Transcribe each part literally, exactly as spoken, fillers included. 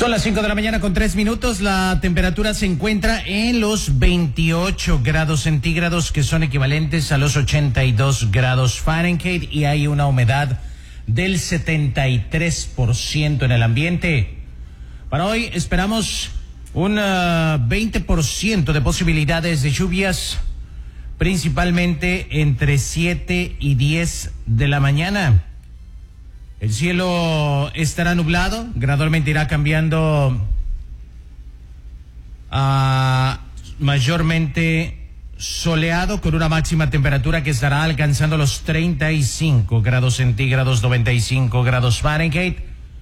Son las cinco de la mañana con tres minutos. La temperatura se encuentra en los veintiocho grados centígrados, que son equivalentes a los ochenta y dos grados Fahrenheit, y hay una humedad del setenta y tres por ciento en el ambiente. Para hoy esperamos un uh, veinte por ciento de posibilidades de lluvias, principalmente entre siete y diez de la mañana. El cielo estará nublado, gradualmente irá cambiando a mayormente soleado, con una máxima temperatura que estará alcanzando los treinta y cinco grados centígrados, noventa y cinco grados Fahrenheit.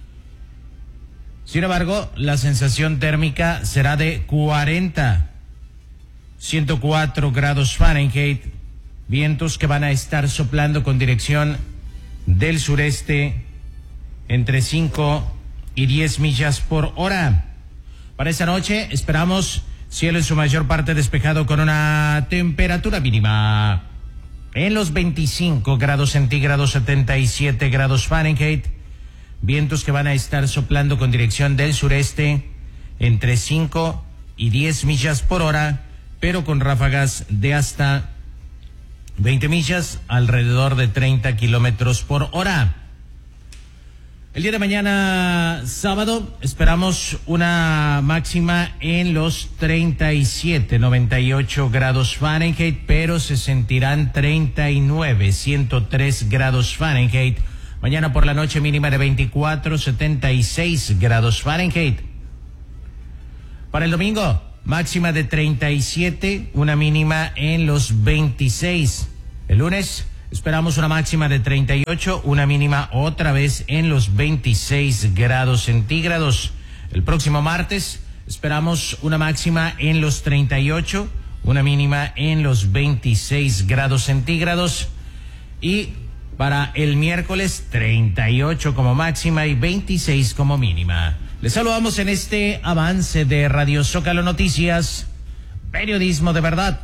Sin embargo, la sensación térmica será de cuarenta, ciento cuatro grados Fahrenheit, vientos que van a estar soplando con dirección del sureste entre cinco y diez millas por hora. Para esta noche esperamos cielo en su mayor parte despejado, con una temperatura mínima en los veinticinco grados centígrados, setenta y siete grados Fahrenheit. Vientos que van a estar soplando con dirección del sureste entre cinco y diez millas por hora, pero con ráfagas de hasta veinte millas, alrededor de treinta kilómetros por hora. El día de mañana, sábado, esperamos una máxima en los treinta y siete, noventa y ocho grados Fahrenheit, pero se sentirán treinta y nueve, ciento tres grados Fahrenheit. Mañana por la noche, mínima de veinticuatro, setenta y seis grados Fahrenheit. Para el domingo, máxima de treinta y siete, una mínima en los veintiséis. El lunes esperamos una máxima de treinta y ocho, una mínima otra vez en los veintiséis grados centígrados. El próximo martes esperamos una máxima en los treinta y ocho, una mínima en los veintiséis grados centígrados. Y para el miércoles, treinta y ocho como máxima y veintiséis como mínima. Les saludamos en este avance de Radio Zócalo Noticias, periodismo de verdad.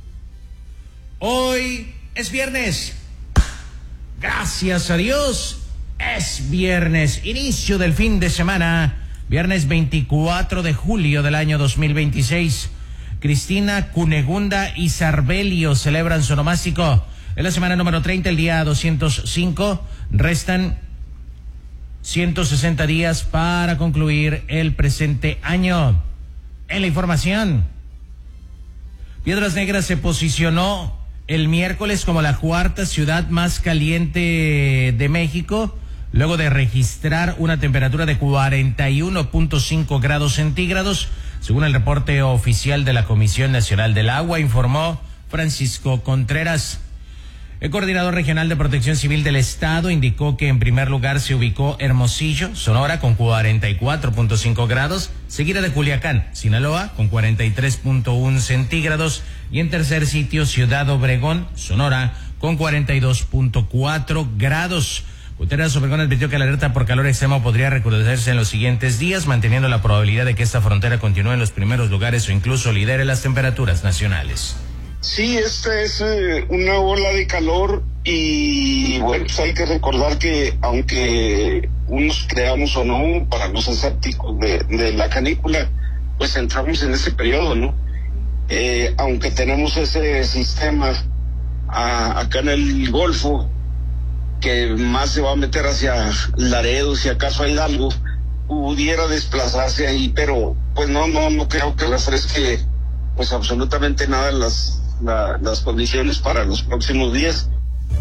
Hoy es viernes. Gracias a Dios, es viernes, inicio del fin de semana, viernes veinticuatro de julio del año dos mil veintiséis. Cristina, Cunegunda y Sarbelio celebran su onomástico. Es la semana número treinta, el día doscientos cinco. Restan ciento sesenta días para concluir el presente año. En la información, Piedras Negras se posicionó el miércoles como la cuarta ciudad más caliente de México, luego de registrar una temperatura de cuarenta y uno punto cinco grados centígrados, según el reporte oficial de la Comisión Nacional del Agua, informó Francisco Contreras. El coordinador regional de Protección Civil del Estado indicó que en primer lugar se ubicó Hermosillo, Sonora, con cuarenta y cuatro punto cinco grados, seguida de Culiacán, Sinaloa, con cuarenta y tres punto uno centígrados, y en tercer sitio Ciudad Obregón, Sonora, con cuarenta y dos punto cuatro grados. Gutiérrez Obregón advirtió que la alerta por calor extremo podría recrudecerse en los siguientes días, manteniendo la probabilidad de que esta frontera continúe en los primeros lugares o incluso lidere las temperaturas nacionales. Sí, esta es eh, una ola de calor y bueno, pues hay que recordar que aunque unos creamos o no, para los escépticos de, de la canícula, pues entramos en ese periodo, ¿no? Eh, aunque tenemos ese sistema a, acá en el Golfo, que más se va a meter hacia Laredo, si acaso a Hidalgo, pudiera desplazarse ahí, pero pues no, no, no creo que refresque pues absolutamente nada las La, las condiciones para los próximos días.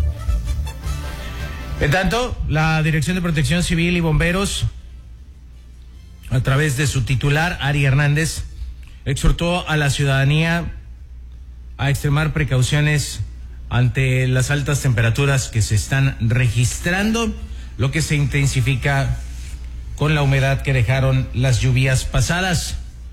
En tanto, la Dirección de Protección Civil y Bomberos, a través de su titular, Ari Hernández, exhortó a la ciudadanía a extremar precauciones ante las altas temperaturas que se están registrando, lo que se intensifica con la humedad que dejaron las lluvias pasadas.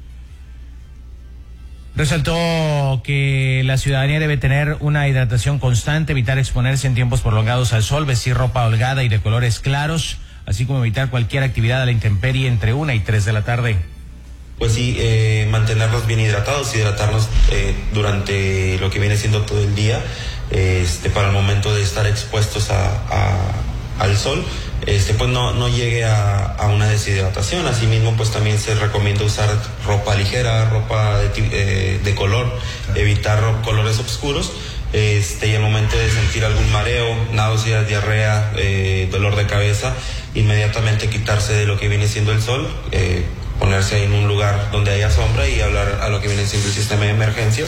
Resaltó que la ciudadanía debe tener una hidratación constante, evitar exponerse en tiempos prolongados al sol, vestir ropa holgada y de colores claros, así como evitar cualquier actividad a la intemperie entre una y tres de la tarde. Pues sí, eh, mantenernos bien hidratados, hidratarnos eh, durante lo que viene siendo todo el día, eh, este, para el momento de estar expuestos a, a, al sol, este, pues no, no llegue a, a una deshidratación. Asimismo, pues también se recomienda usar ropa ligera, ropa de, eh, de color, evitar colores oscuros. Este, y al momento de sentir algún mareo, náuseas, diarrea, eh, dolor de cabeza, inmediatamente quitarse de lo que viene siendo el sol, eh, ponerse en un lugar donde haya sombra y hablar a lo que viene siendo el sistema de emergencias.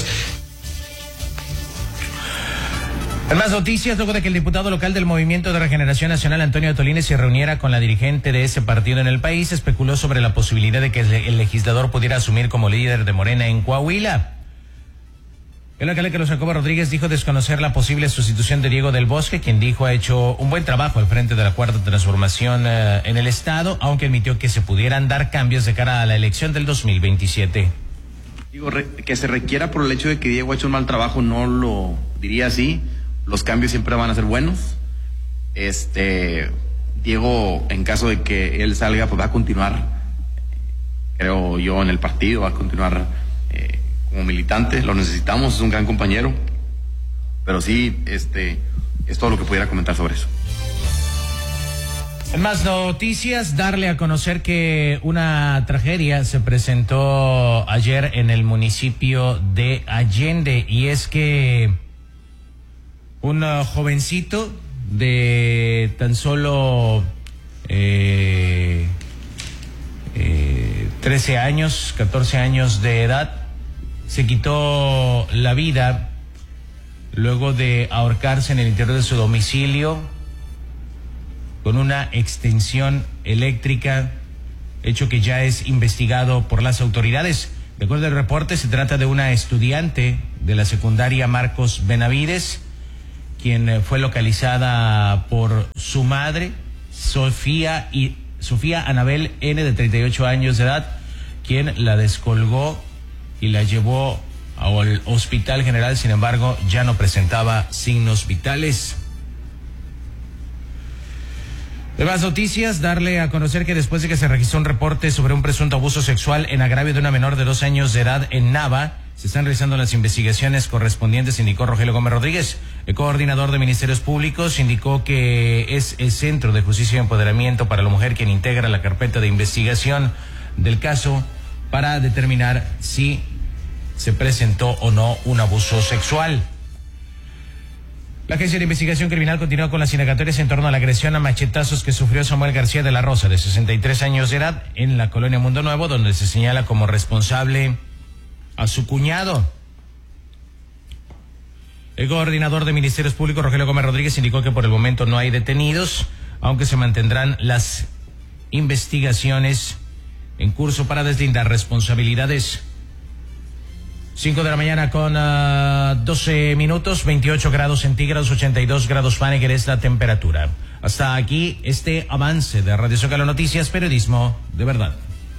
En más noticias, luego de que el diputado local del Movimiento de Regeneración Nacional, Antonio Tolines, se reuniera con la dirigente de ese partido en el país, especuló sobre la posibilidad de que el legislador pudiera asumir como líder de Morena en Coahuila. El alcalde Carlos Jacobo Rodríguez dijo desconocer la posible sustitución de Diego del Bosque, quien dijo ha hecho un buen trabajo al frente de la Cuarta Transformación eh, en el Estado, aunque admitió que se pudieran dar cambios de cara a la elección del dos mil veintisiete. Digo, re, que se requiera por el hecho de que Diego ha hecho un mal trabajo, no lo diría así. Los cambios siempre van a ser buenos. Este, Diego, en caso de que él salga, pues va a continuar, creo yo, en el partido, va a continuar eh, como militante. Lo necesitamos, es un gran compañero. Pero sí, este, es todo lo que pudiera comentar sobre eso. En más noticias, darle a conocer que una tragedia se presentó ayer en el municipio de Allende, y es que un uh, jovencito de tan solo eh, eh, trece años, catorce años de edad, se quitó la vida luego de ahorcarse en el interior de su domicilio con una extensión eléctrica, hecho que ya es investigado por las autoridades. De acuerdo al reporte, se trata de una estudiante de la secundaria Marcos Benavides, quien fue localizada por su madre, Sofía y Sofía Anabel N, de treinta y ocho años de edad, quien la descolgó y la llevó al Hospital General. Sin embargo, ya no presentaba signos vitales. De más noticias, darle a conocer que después de que se registró un reporte sobre un presunto abuso sexual en agravio de una menor de dos años de edad en Nava, se están realizando las investigaciones correspondientes, indicó Rogelio Gómez Rodríguez. El coordinador de Ministerios Públicos indicó que es el Centro de Justicia y Empoderamiento para la Mujer quien integra la carpeta de investigación del caso para determinar si se presentó o no un abuso sexual. La Agencia de Investigación Criminal continúa con las indagatorias en torno a la agresión a machetazos que sufrió Samuel García de la Rosa, de sesenta y tres años de edad, en la colonia Mundo Nuevo, donde se señala como responsable a su cuñado. El coordinador de Ministerios Públicos, Rogelio Gómez Rodríguez, indicó que por el momento no hay detenidos, aunque se mantendrán las investigaciones en curso para deslindar responsabilidades. Cinco de la mañana con uh, doce minutos, veintiocho grados centígrados, ochenta y dos grados Fahrenheit es la temperatura. Hasta aquí este avance de Radio Zócalo Noticias, periodismo de verdad.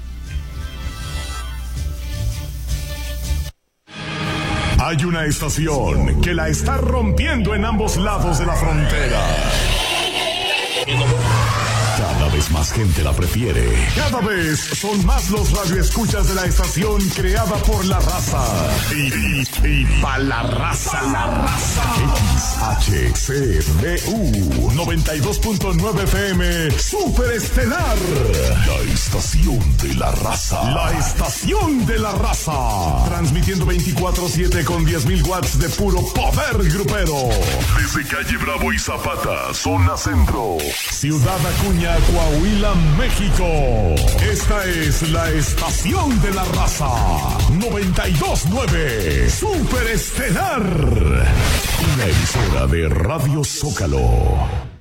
Hay una estación que la está rompiendo en ambos lados de la frontera. Cada vez más gente la prefiere. Cada vez son más los radioescuchas de la estación creada por la raza. Y, y, y pa' la raza. Pa' la raza. X H C D U noventa y dos punto nueve F M Super Estelar. La estación de la raza. La estación de la raza. Transmitiendo veinticuatro siete con diez mil watts de puro poder grupero. Desde calle Bravo y Zapata, zona centro. Ciudad Acuña, Coahuila, México. Esta es la estación de la raza. noventa y dos punto nueve Super Estelar. Una emisora de Radio Zócalo.